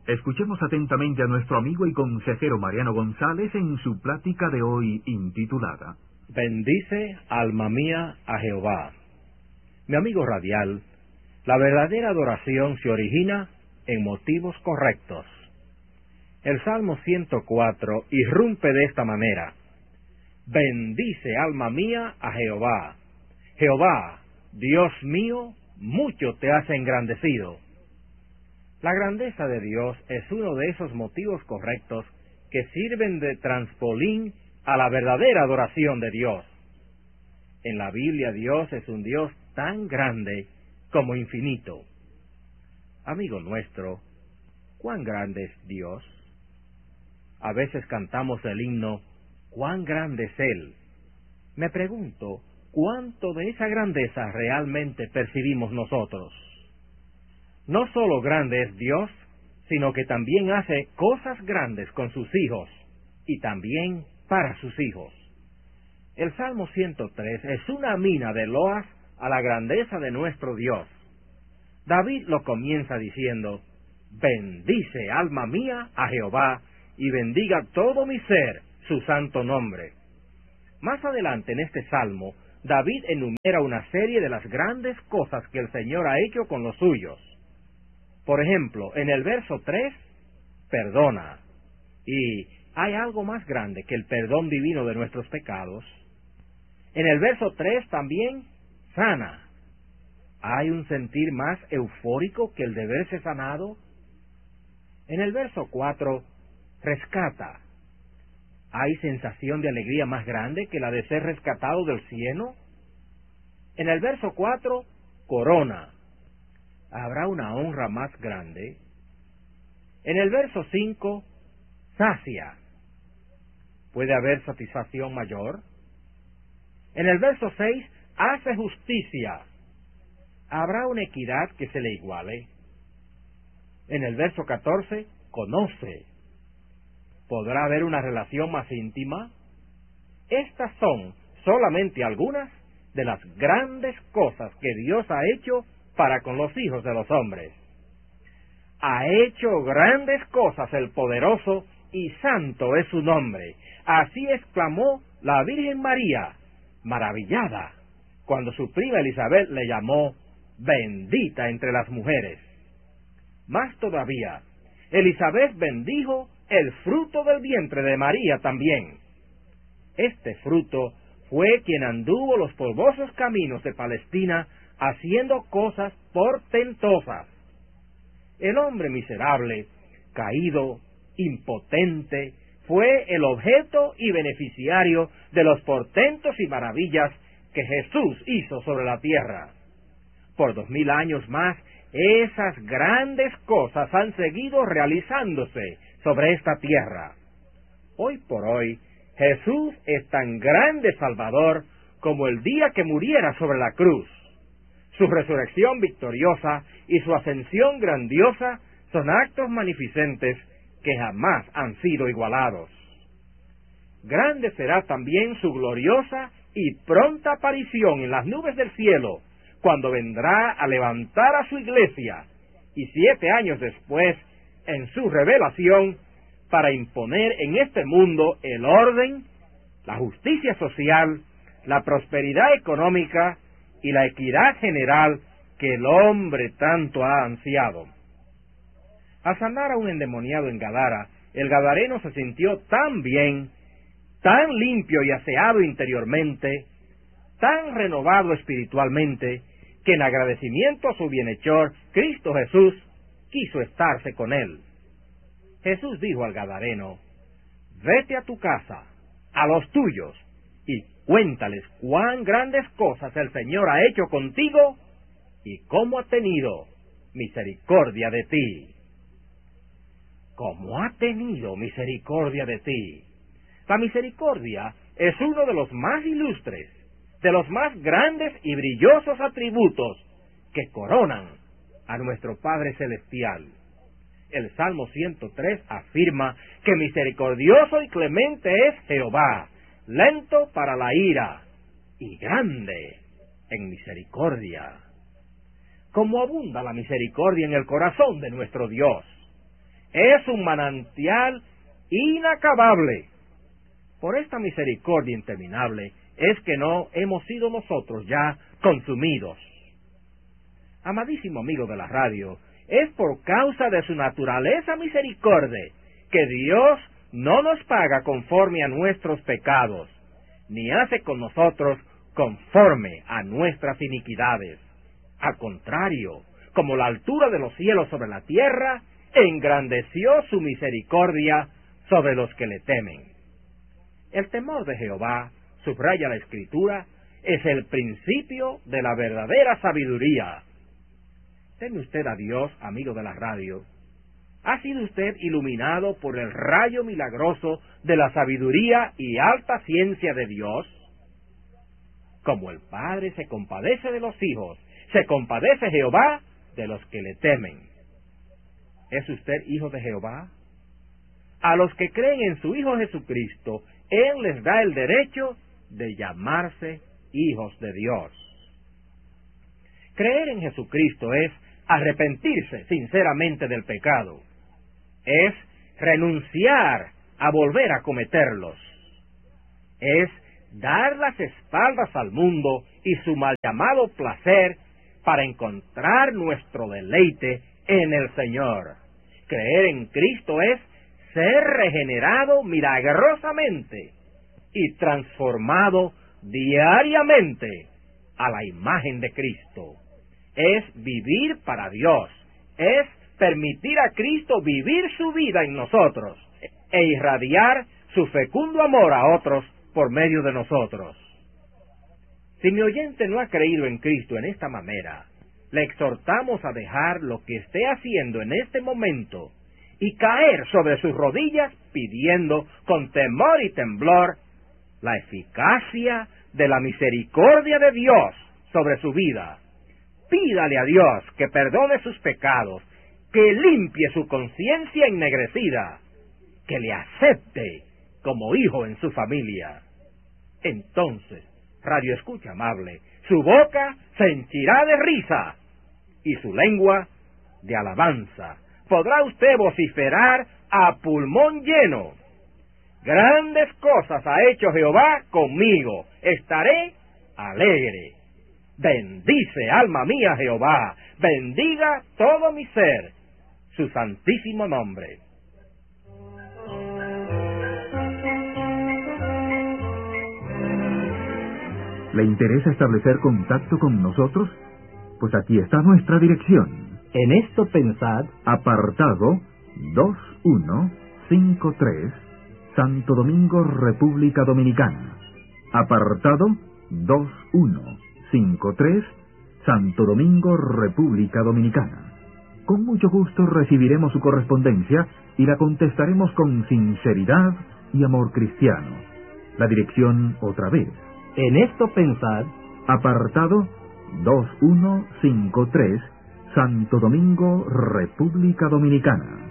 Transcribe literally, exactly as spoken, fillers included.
Escuchemos atentamente a nuestro amigo y consejero Mariano González en su plática de hoy intitulada Bendice, alma mía, a Jehová. Mi amigo radial, la verdadera adoración se origina en motivos correctos. El Salmo ciento cuatro irrumpe de esta manera: Bendice, alma mía, a Jehová. Jehová, Dios mío, mucho te has engrandecido. La grandeza de Dios es uno de esos motivos correctos que sirven de trampolín a la verdadera adoración de Dios. En la Biblia Dios es un Dios tan grande como infinito. Amigo nuestro, ¿cuán grande es Dios? A veces cantamos el himno, ¿cuán grande es Él? Me pregunto, ¿cuánto de esa grandeza realmente percibimos nosotros? No solo grande es Dios, sino que también hace cosas grandes con sus hijos, y también para sus hijos. El Salmo ciento tres es una mina de loas a la grandeza de nuestro Dios. David lo comienza diciendo, bendice, alma mía, a Jehová, y bendiga todo mi ser su santo nombre. Más adelante en este Salmo, David enumera una serie de las grandes cosas que el Señor ha hecho con los suyos. Por ejemplo, en el verso tres, perdona. Y hay algo más grande que el perdón divino de nuestros pecados. En el verso tres también, sana. ¿Hay un sentir más eufórico que el de verse sanado? En el verso cuatro, rescata. ¿Hay sensación de alegría más grande que la de ser rescatado del cielo? En el verso cuatro, corona. ¿Habrá una honra más grande? En el verso cinco, sacia. ¿Puede haber satisfacción mayor? En el verso seis, hace justicia. ¿Habrá una equidad que se le iguale? En el verso catorce, conoce. ¿Podrá haber una relación más íntima? Estas son solamente algunas de las grandes cosas que Dios ha hecho para con los hijos de los hombres. Ha hecho grandes cosas el poderoso, y santo es su nombre. Así exclamó la Virgen María, maravillada, cuando su prima Elizabeth le llamó bendita entre las mujeres. Más todavía, Elizabeth bendijo el fruto del vientre de María también. Este fruto fue quien anduvo los polvosos caminos de Palestina haciendo cosas portentosas. El hombre miserable, caído, impotente, fue el objeto y beneficiario de los portentos y maravillas que Jesús hizo sobre la tierra. Por dos mil años más, esas grandes cosas han seguido realizándose sobre esta tierra. Hoy por hoy, Jesús es tan grande Salvador como el día que muriera sobre la cruz. Su resurrección victoriosa y su ascensión grandiosa son actos magnificentes que jamás han sido igualados. Grande será también su gloriosa y pronta aparición en las nubes del cielo, cuando vendrá a levantar a su iglesia, y siete años después, en su revelación, para imponer en este mundo el orden, la justicia social, la prosperidad económica y la equidad general que el hombre tanto ha ansiado. Al sanar a un endemoniado en Gadara, el gadareno se sintió tan bien, tan limpio y aseado interiormente, tan renovado espiritualmente, que en agradecimiento a su bienhechor, Cristo Jesús, quiso estarse con él. Jesús dijo al gadareno, vete a tu casa, a los tuyos, y cuéntales cuán grandes cosas el Señor ha hecho contigo y cómo ha tenido misericordia de ti. ¿Cómo ha tenido misericordia de ti? La misericordia es uno de los más ilustres, de los más grandes y brillosos atributos que coronan a nuestro Padre Celestial. El Salmo ciento tres afirma que misericordioso y clemente es Jehová, lento para la ira y grande en misericordia. Como abunda la misericordia en el corazón de nuestro Dios. es un manantial inacabable. Por esta misericordia interminable es que no hemos sido nosotros ya consumidos. Amadísimo amigo de la radio, es por causa de su naturaleza misericordia que Dios no nos paga conforme a nuestros pecados, ni hace con nosotros conforme a nuestras iniquidades. Al contrario, como la altura de los cielos sobre la tierra, engrandeció su misericordia sobre los que le temen. El temor de Jehová, subraya la Escritura, es el principio de la verdadera sabiduría. Teme usted a Dios, amigo de la radio. ¿Ha sido usted iluminado por el rayo milagroso de la sabiduría y alta ciencia de Dios? Como el Padre se compadece de los hijos, se compadece Jehová de los que le temen. ¿Es usted hijo de Jehová? A los que creen en su Hijo Jesucristo, Él les da el derecho de llamarse hijos de Dios. Creer en Jesucristo es arrepentirse sinceramente del pecado. Es renunciar a volver a cometerlos. Es dar las espaldas al mundo y su mal llamado placer para encontrar nuestro deleite en el Señor. Creer en Cristo es ser regenerado milagrosamente y transformado diariamente a la imagen de Cristo. Es vivir para Dios, es permitir a Cristo vivir su vida en nosotros e irradiar su fecundo amor a otros por medio de nosotros. Si mi oyente no ha creído en Cristo en esta manera, le exhortamos a dejar lo que esté haciendo en este momento y caer sobre sus rodillas pidiendo con temor y temblor la eficacia de la misericordia de Dios sobre su vida. Pídale a Dios que perdone sus pecados, que limpie su conciencia ennegrecida, que le acepte como hijo en su familia. Entonces, radio escucha amable, su boca se henchirá de risa y su lengua de alabanza. Podrá usted vociferar a pulmón lleno: grandes cosas ha hecho Jehová conmigo, estaré alegre. Bendice, alma mía, Jehová, bendiga todo mi ser su santísimo nombre. ¿Le interesa establecer contacto con nosotros? Pues aquí está nuestra dirección. En esto pensad, apartado dos uno cinco tres, Santo Domingo, República Dominicana. Apartado dos uno cinco tres, Santo Domingo, República Dominicana. Con mucho gusto recibiremos su correspondencia y la contestaremos con sinceridad y amor cristiano. La dirección otra vez. en esto pensad, apartado dos uno cinco tres, Santo Domingo, República Dominicana.